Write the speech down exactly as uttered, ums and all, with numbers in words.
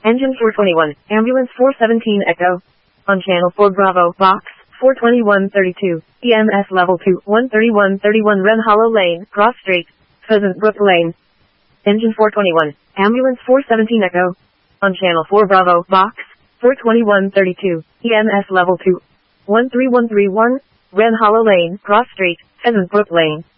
Engine four twenty-one, Ambulance four seventeen Echo. On Channel four Bravo, Box, four twenty-one thirty-two, E M S Level two, one thirty-one thirty-one Wren Hollow Lane, Cross Street, Pheasant Brook Lane. Engine four twenty-one, Ambulance four seventeen Echo. On Channel four Bravo, Box, four twenty-one thirty-two, E M S Level two, one three one three one, Wren Hollow Lane, Cross Street, Pheasant Brook Lane.